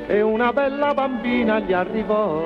e una bella bambina gli arrivò.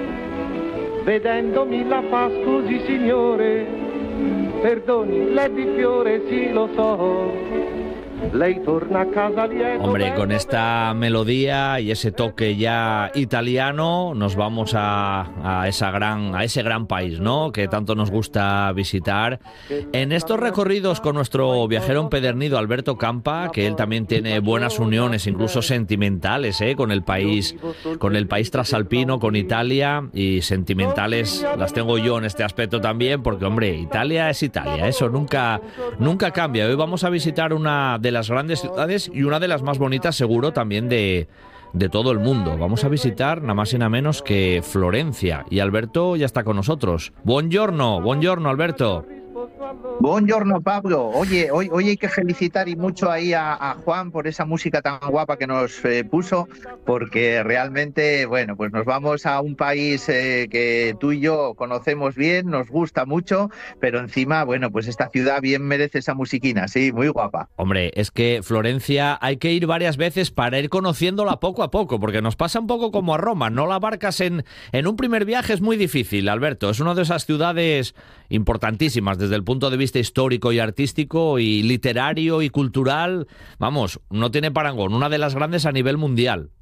Vedendomi la fa, scusi signore, perdoni, lei di fiore, sì lo so. Lei torna a casa lieto. Hombre, con esta melodía y ese toque ya italiano nos vamos a ese gran país, ¿no? Que tanto nos gusta visitar. En estos recorridos con nuestro viajero empedernido Alberto Campa, que él también tiene buenas uniones, incluso sentimentales, con el país trasalpino, con Italia, y sentimentales las tengo yo en este aspecto también, porque hombre, Italia es Italia, eso nunca cambia. Hoy vamos a visitar una de las grandes ciudades y una de las más bonitas seguro también de todo el mundo. Vamos a visitar nada más y nada menos que Florencia, y Alberto ya está con nosotros. Buongiorno Alberto. Buongiorno, Pablo. Oye, hoy hay que felicitar y mucho ahí a Juan por esa música tan guapa que nos puso, porque realmente, bueno, pues nos vamos a un país que tú y yo conocemos bien, nos gusta mucho, pero encima, bueno, pues esta ciudad bien merece esa musiquina, sí, muy guapa. Hombre, es que Florencia hay que ir varias veces para ir conociéndola poco a poco, porque nos pasa un poco como a Roma, no la abarcas en un primer viaje, es muy difícil, Alberto. Es una de esas ciudades importantísimas desde el punto de vista histórico y artístico y literario y cultural. Vamos, no tiene parangón, una de las grandes a nivel mundial.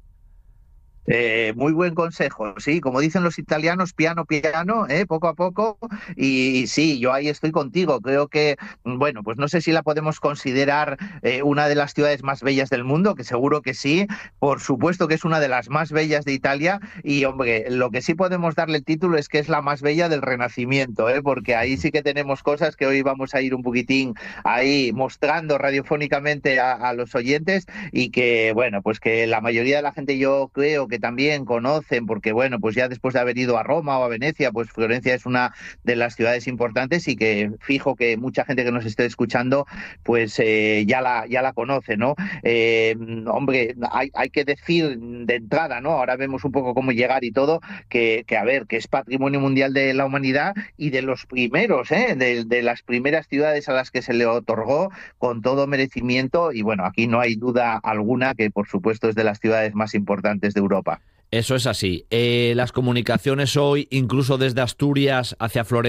Muy buen consejo, sí, como dicen los italianos, piano, piano, poco a poco, y sí, yo ahí estoy contigo, creo que, bueno, pues no sé si la podemos considerar una de las ciudades más bellas del mundo, que seguro que sí, por supuesto que es una de las más bellas de Italia, y hombre, lo que sí podemos darle el título es que es la más bella del Renacimiento, porque ahí sí que tenemos cosas que hoy vamos a ir un poquitín ahí mostrando radiofónicamente a los oyentes, y que, bueno, pues que la mayoría de la gente yo creo que también conocen, porque bueno, pues ya después de haber ido a Roma o a Venecia, pues Florencia es una de las ciudades importantes, y que fijo que mucha gente que nos esté escuchando pues ya la conoce, ¿no? Hombre, hay que decir de entrada, ¿no? Ahora vemos un poco cómo llegar y todo, que a ver, que es Patrimonio Mundial de la Humanidad y de los primeros, de las primeras ciudades a las que se le otorgó con todo merecimiento, y bueno, aquí no hay duda alguna que por supuesto es de las ciudades más importantes de Europa. Eso es así. Las comunicaciones hoy, incluso desde Asturias hacia Florencia,